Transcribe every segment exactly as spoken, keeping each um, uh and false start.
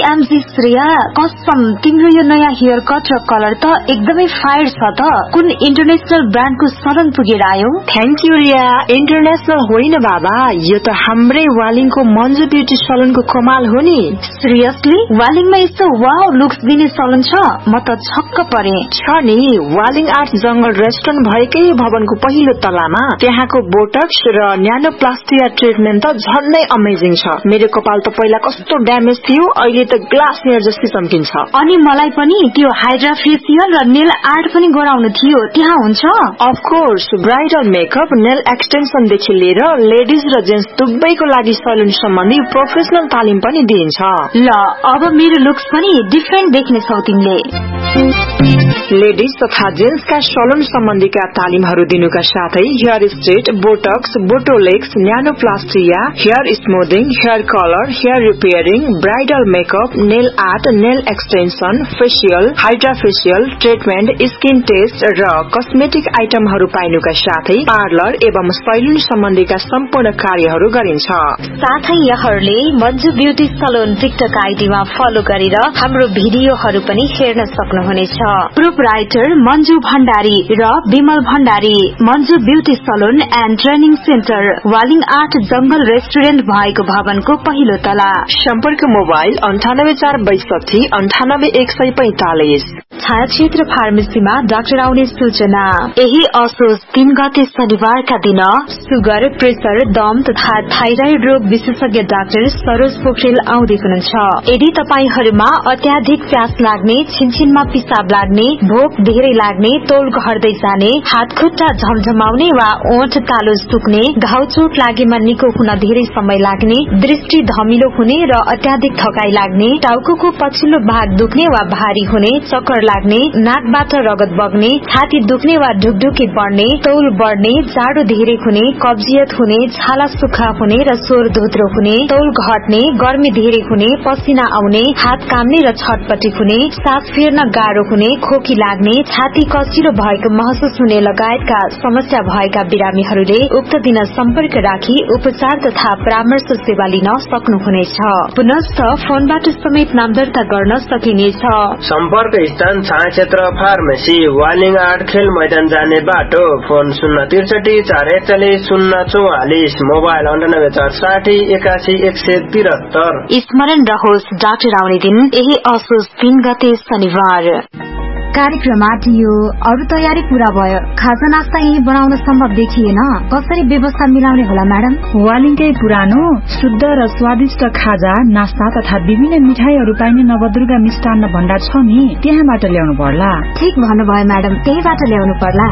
OMG Shreya, कसम तिम्रो यो नयाँ हेयर कट र कलर त एकदमै फायर छ त। कुन इन्टरनेशनल ब्रान्डको सलन पुगेर आयो? Thank you Riya. इन्टरनेशनल होइन बाबा, यो त हाम्रै वालिङको मन्जु ब्युटी सलनको कमाल हो नि। सिरियसली? वालिङमा यस्तो वाउ लुक्स दिने सलन छ? म त छक्क परे। छ नि, वालिङ आर्ट जंगल रेस्टुरेन्ट भएकै भवनको पहिलो तलामा त्यहाँको बोटक्स र न्यानोप्लास्टिया ट्रिटमेन्ट त झन्नै अमेजिङ छ। मेरो कपाल त पहिला कस्तो ड्यामेज थियो, अहिले त ग्लास नेयर जस्तै चम्किन्छ। अनि मलाई पनि त्यो हाइड्रा फेसियल र नेल आर्ट पनि गराउनु थियो, त्यहाँ हुन्छ? Of course, bridal makeup, nail extension देखि लिएर लेडिज र जेन्ट्स दुवैको लागि सलुन सम्बन्धी प्रोफेसनल तालिम पनि दिइन्छ। ल, अब मेरो लुक्स पनि डिफरेन्ट देख्ने छौ तिमीले। लेडिज तथा जेन्ट्सका सलुन सम्बन्धीका तालिमहरू दिनुका साथै hair straight, Botox, बोटोलेक्स, न्यानोप्लास्टिया, hair स्मुथिङ, hair colour, hair repairing, bridal makeup, nail art, nail extension, facial, hydra facial treatment, skin test र कस्मेटिक आइटमहरू पाइनुका साथै पार्लर एवं सैलुन सम्बन्धीका सम्पूर्ण कार्यहरू गरिन्छ। साथै यहाँहरूले Manju beauty salon TikTok आइडीमा follow गरेर हाम्रो भिडियोहरू पनि हेर्न सक्नुहुनेछ। प्रोपराइटर मन्जु भण्डारी र Bimal Bhandari, Manju beauty salon and training centre, Waling art जंगल रेस्टुरेन्ट भएको भवनको पहिलो तला। सम्पर्क मोबाइल अन्ठानब्बे चार बैसठी अन्ठानब्बे एक सय पैंतालिस। छायाक्षेत्र फार्मेसीमा डाक्टर आउने सूचना। यही असोज तीन गते शनिबारका दिन सुगर, प्रेसर, दम तथा थाइराइड रोग विशेषज्ञ डाक्टर सरोज पोखरेल आउँदै हुनुहुन्छ। यदि तपाईहरूमा अत्याधिक प्यास लाग्ने, छिनछिनमा पिसाब लाग्ने, भोक धेरै लाग्ने, तौल घट्दै जाने, हात खुट्टा झमझमाउने वा ओठ तालु सुक्ने, घाउ चोट लागेमा निको हुन धेरै समय लाग्ने, दृष्टि धमिलो हुने र अत्याधिक थकाई लाग्ने, टाउको पछिल्लो भाग दुख्ने वा भारी हुने, चक्कर लाग्ने, नाकबाट रगत बग्ने, छाती दुख्ने वा ढुकढुकी बढ्ने, तौल बढ्ने, जाडो धेरै हुने, कब्जियत हुने, छाला सुक्खा हुने र स्वर धोत्रो हुने, तौल घट्ने, गर्मी धेरै हुने, पसिना आउने, हात काम्ने र छटपटी हुने, सास फेर्न गाह्रो हुने, खोकी लाग्ने, छाती कसिलो भएको महसुस हुने लगायतका समस्या भएका बिरामीहरूले उक्त दिन सम्पर्क राखी उपचार तथा परामर्श सेवा लिन सक्नुहुनेछ। पुनश्च फोनबाट समेत नाम दर्ता गर्न सकिनेछ। सम्पर्क स्थान छायाक्षेत्र फार्मेसी, वालिङ आर्ट खेल मैदान जाने बाटो। फोन शून्य त्रिसठी चार एकचालिस शून्य चौवालिस, मोबाइल अन्ठानब्बे चार साठी एकासी एक सय तिहत्तर। स्मरण रहोस्, डाक्टर आउने दिन यही असोज तीन गते शनिबार। कार्यक्रम आटियो, अरू तयारी पूरा भयो, खाजा नास्ता यही बनाउन सम्भव देखिएन, कसरी व्यवस्था मिलाउने होला म्याडम? वालिङकै पुरानो शुद्ध र स्वादिष्ट खाजा, नास्ता तथा विभिन्न मिठाईहरू पाइने नवदुर्गा मिष्टान्न भण्डार छ नि, त्यहाँबाट ल्याउनु पर्ला। ठिक भन्नुभयो म्याडम, त्यहीबाट ल्याउनु पर्ला।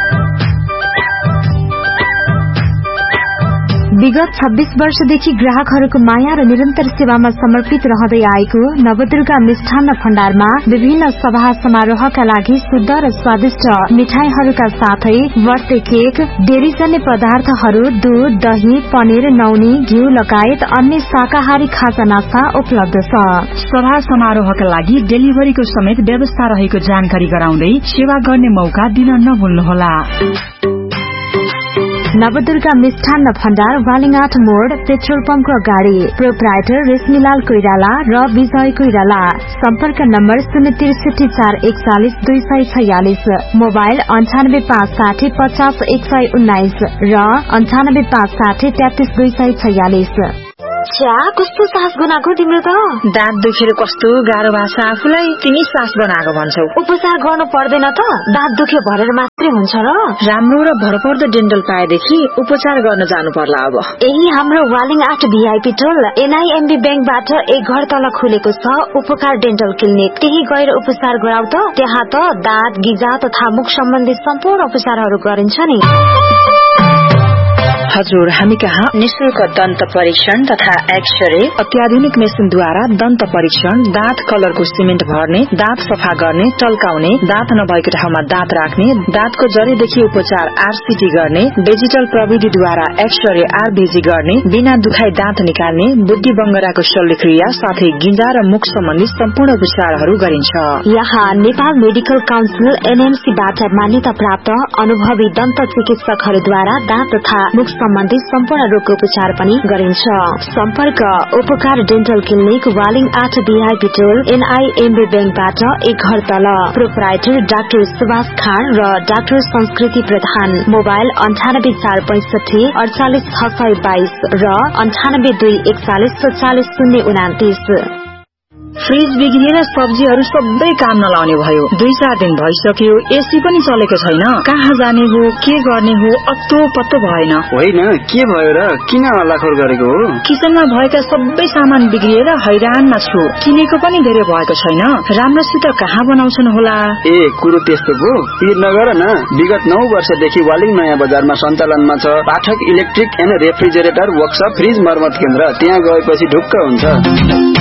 विगत छब्बीस वर्षदेखि ग्राहकहरूको माया र निरन्तर सेवामा समर्पित रहँदै आएको नवदुर्गा मिष्ठान्न भण्डारमा विभिन्न सभा समारोहका लागि शुद्ध र स्वादिष्ट मिठाईहरूका साथै बर्थडे केक, डेरीजन्य पदार्थहरू, दूध, दही, पनिर, नौनी, घिउ लगायत अन्य शाकाहारी खाजा नास्ता उपलब्ध छ। सभा समारोहका लागि डेलिभरीको समेत व्यवस्था रहेको जानकारी गराउँदै सेवा गर्ने मौका दिन नभुल्नुहोला। नवदुर्गा मिष्ठान्न भण्डार, वालिङाट मोड, पेट्रोल पम्पको अगाडि। प्रोपराइटर रेशमीलाल कोइराला र विजय कोइराला। सम्पर्क नम्बर शून्य त्रिसठी चार एकचालिस दुई सय छयालिस, मोबाइल अन्ठानब्बे पाँच साठी पचास एक सय उन्नाइस र अन्ठानब्बे पाँच साठी तेत्तिस दुई सय छयालिस। छ्या, कस्तो सास बनाएको तिम्रो त? दाँत दुखेर कस्तो गाह्रो भएको छ आफूलाई, तिमी सास बनाएको भन्छौ। उपचार गर्नु पर्दैन त? दाँत दुख्यो भनेर मात्रै हुन्छ र? राम्रो र भरपर्दो डेन्टल पाएदेखि उपचार गर्न जानु पर्ला अब। यही हाम्रो वालिङ आर्ट भीआईपी टोल एनआईएमबी बैंकबाट एक घर तल खुलेको छ उपकार डेन्टल क्लिनिक। त्यही गएर उपचार गराउ त। त्यहाँ त दाँत, गिजा तथा मुख सम्बन्धी सम्पूर्ण उपचारहरू गरिन्छ नि। हजुर, हामी कहाँ निशुल्क दन्त परीक्षण तथा एक्सरे, अत्याधुनिक मेसिनद्वारा दन्त परीक्षण, दाँत कलरको सिमेन्ट भर्ने, दाँत सफा गर्ने, टल्काउने, दाँत नभएको ठाउँमा दाँत राख्ने, दाँतको जरीदेखि उपचार आरसीटी गर्ने, डिजिटल प्रविधिद्वारा एक्सरे आरबीजी गर्ने, बिना दुखाई दाँत निकाल्ने, बुद्धि बङ्गराको शल्यक्रिया साथै गिजा र मुख सम्बन्धी सम्पूर्ण उपचारहरू गरिन्छ। यहाँ नेपाल मेडिकल काउन्सिल एनएमसीबाट मान्यता प्राप्त अनुभवी दन्त चिकित्सकहरूद्वारा दाँत तथा मुख सम्बन्धी सम्पूर्ण रोगको उपचार पनि गरिन्छ। सम्पर्क उपकार डेन्टल क्लिनिक वालिङ आठ बिआईपी टोल एनआईएमबी बैंकबाट एक घर तल। प्रोपराइटर डाक्टर सुभाष खान र डाक्टर संस्कृति प्रधान। मोबाइल अन्ठानब्बे चार पैंसठी अडचालिस छ सय बाइस र अन्ठानब्बे दुई एकचालिस सत्तालिस शून्य उनातिस। फ्रिज बिग्रिएर सब्जीहरू सबै काम नलाउने भयो। दुई चार दिन भइसक्यो, एसी पनि चलेको छैन। कहाँ जाने हो, के गर्ने हो, अत्तो पत्तो भएन। होइन, के भयो र? किन हल्लाखोर गरेको हो? किचनमा भएका सबै सामान बिग्रिएर हैरानमा छु। किनेको पनि धेरै भएको छैन। राम्रोसित कहाँ बनाउँछन् होला? ए, कुरो त्यस्तो पो। पिर नगर न। विगत नौ वर्षदेखि वालिङ नयाँ बजारमा सञ्चालनमा छ पाठक electric and refrigerator workshop fridge मर्मत केन्द्र। त्यहाँ गएपछि ढुक्क हुन्छ।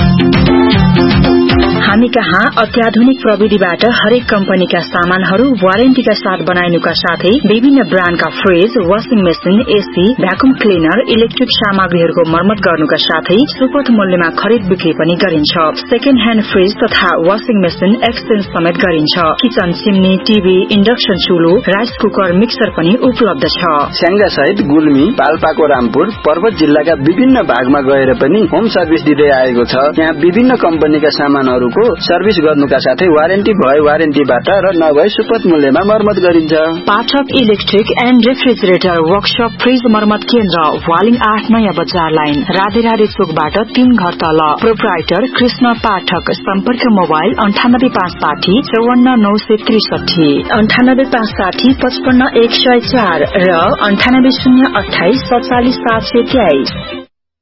हामी कहाँ अत्याधुनिक प्रविधिबाट हरेक कम्पनीका सामानहरू वारेन्टीका साथ बनाइनुका साथै विभिन्न ब्रान्डका fridge, washing machine, AC, vacuum cleaner, electric सामग्रीहरूको मर्मत गर्नुका साथै सुपथ मूल्यमा खरिद बिक्री पनि गरिन्छ। सेकेन्ड ह्यान्ड फ्रिज तथा वाशिङ मेसिन एक्सचेन्ज समेत गरिन्छ। Kitchen chimney, TV, induction चुलो, rice cooker, mixer पनि उपलब्ध छ। स्याङ्जा सहित गुल्मी, पाल्पाको रामपुर, पर्वत जिल्लाका विभिन्न भागमा गएर पनि होम सर्भिस दिँदै आएको छ। यहाँ विभिन्न कम्पनीका सामानहरूको सर्भिस गर्नुका साथै वारेन्टी भए वारेन्टीबाट र नभए सुपथ मूल्यमा मर्मत गरिन्छ। पाठक electric and refrigerator workshop fridge मर्मत केन्द्र वालिङ आठ नयाँ बजार लाइन राधे राधे चोकबाट तीन घर तल। प्रोपराइटर कृष्ण पाठक। सम्पर्क मोबाइल अन्ठानब्बे पाँच साठी चौवन्न नौ सय त्रिसठी अन्ठानब्बे पाँच साठी पचपन्न एक सय चार र अन्ठानब्बे शून्य अठाइस सत्तालिस सात सय तेइस।